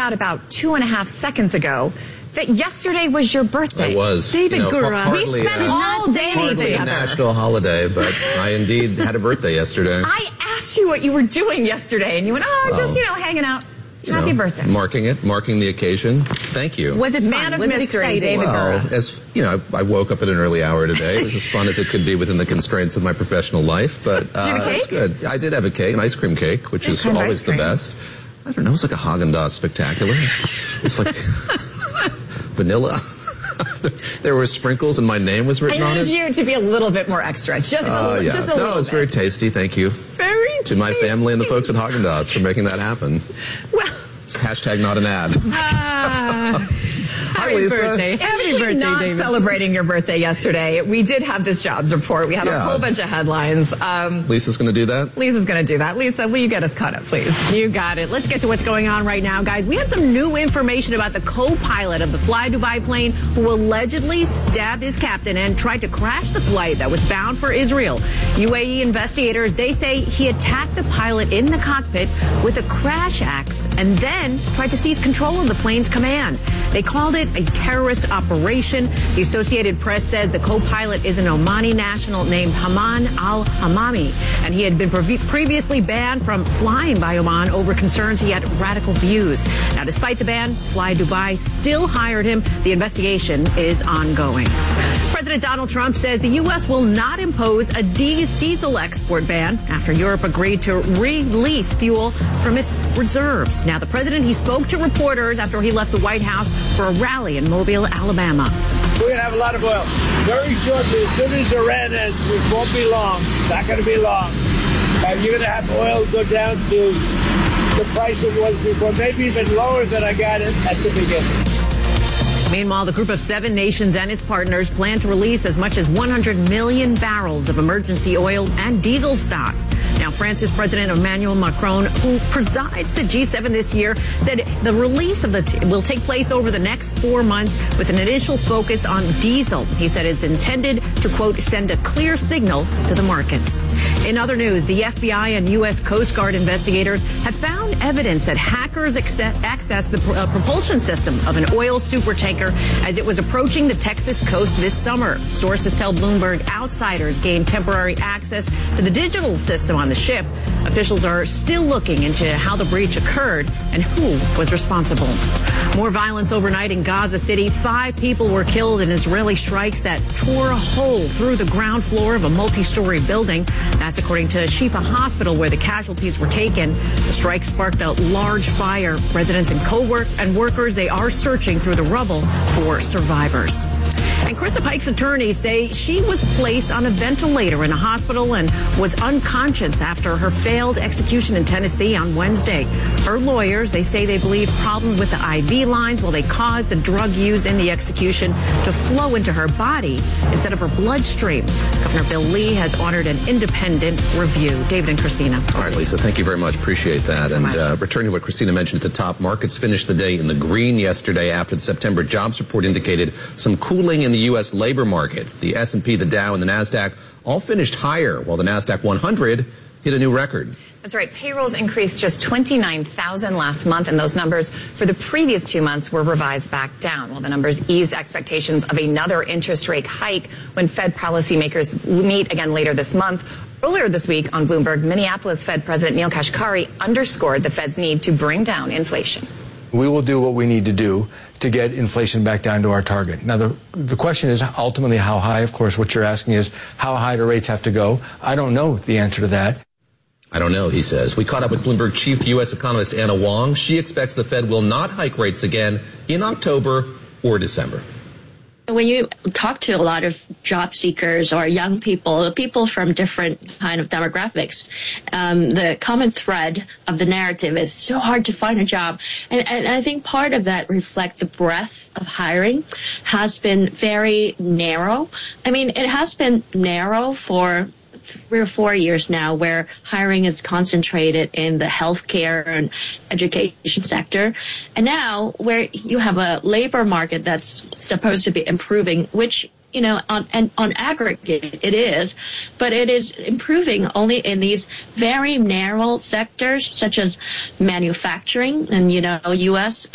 out about 2.5 seconds ago that yesterday was your birthday. It was. David Gura. We spent all day hardly together. a national holiday, but I indeed had a birthday yesterday. I asked you what you were doing yesterday, and you went, just, hanging out. Happy birthday. Marking the occasion. Thank you. Was it fun? Man of Was it mystery, exciting? David Well, Gura. as you know, I woke up at an early hour today. It was as fun as it could be within the constraints of my professional life, but Did you have a it's cake? good. I did have a cake, an ice cream cake, which is kind of always ice the cream? best. I don't know, it was like a Haagen-Dazs spectacular. It's like vanilla. There were sprinkles and my name was written on I it. need you to be a little bit more extra. Just a Yeah. little No, it's very bit. tasty. Thank you Very to my family and the folks at Haagen-Dazs for making that happen. Well, It's hashtag not an ad. Happy Lisa. birthday. Happy if you're birthday, not David. celebrating your birthday yesterday, we did have this jobs report. We have a Yeah. whole bunch of headlines. Lisa's going to do that? Lisa's going to do that. Lisa, will you get us caught up, please? You got it. Let's get to what's going on right now, guys. We have some new information about the co-pilot of the Fly Dubai plane who allegedly stabbed his captain and tried to crash the flight that was bound for Israel. UAE investigators, they say he attacked the pilot in the cockpit with a crash axe and then tried to seize control of the plane's command. They called it a terrorist operation. The Associated Press says the co-pilot is an Omani national named Haman al-Hamami, and he had been previously banned from flying by Oman over concerns he had radical views. Now, despite the ban, Fly Dubai still hired him. The investigation is ongoing. President Donald Trump says the U.S. will not impose a diesel export ban after Europe agreed to release fuel from its reserves. Now, the president, he spoke to reporters after he left the White House for a rally in Mobile, Alabama. We're going to have a lot of oil. Very shortly, as soon as Iran ends, which won't be long, not going to be long, you're going to have oil go down to the price it was before, maybe even lower than I got it at the beginning. Meanwhile, the Group of 7 nations and its partners plan to release as much as 100 million barrels of emergency oil and diesel stock. Now, France's President Emmanuel Macron, who presides the G7 this year, said the release of will take place over the next 4 months with an initial focus on diesel. He said it's intended to, quote, send a clear signal to the markets. In other news, the FBI and U.S. Coast Guard investigators have found evidence that hackers accessed the propulsion system of an oil supertanker as it was approaching the Texas coast this summer. Sources tell Bloomberg outsiders gained temporary access to the digital system on the ship. Officials are still looking into how the breach occurred and who was responsible. More violence overnight in Gaza City. 5 people were killed in Israeli strikes that tore a hole through the ground floor of a multi-story building. That's according to Shifa Hospital, where the casualties were taken. The strike sparked a large fire. Residents and workers, they are searching through the rubble for survivors. And Carissa Pike's attorneys say she was placed on a ventilator in a hospital and was unconscious after her failed execution in Tennessee on Wednesday. Her lawyers, they say they believe problems with the IV lines will they caused the drug used in the execution to flow into her body instead of her bloodstream. Governor Bill Lee has ordered an independent review. David and Christina. All right, Lisa, thank you very much. Appreciate that. So much. Returning to what Christina mentioned at the top, markets finished the day in the green yesterday after the September jobs report indicated some cooling in the U.S. labor market. The S&P, the Dow, and the NASDAQ all finished higher, while the NASDAQ 100 hit a new record. That's right. Payrolls increased just 29,000 last month, and those numbers for the previous 2 months were revised back down, while the numbers eased expectations of another interest rate hike when Fed policymakers meet again later this month. Earlier this week on Bloomberg, Minneapolis Fed President Neel Kashkari underscored the Fed's need to bring down inflation. We will do what we need to do to get inflation back down to our target. Now, the question is ultimately how high. Of course, what you're asking is how high do rates have to go? I don't know the answer to that. I don't know, he says. We caught up with Bloomberg chief U.S. economist Anna Wong. She expects the Fed will not hike rates again in October or December. When you talk to a lot of job seekers or young people, people from different kind of demographics, the common thread of the narrative is so hard to find a job. And I think part of that reflects the breadth of hiring has been very narrow. I mean, it has been narrow for 3 or 4 years now, where hiring is concentrated in the healthcare and education sector. And now where you have a labor market that's supposed to be improving, which, you know, on aggregate it is, but it is improving only in these very narrow sectors such as manufacturing and, you know, U.S.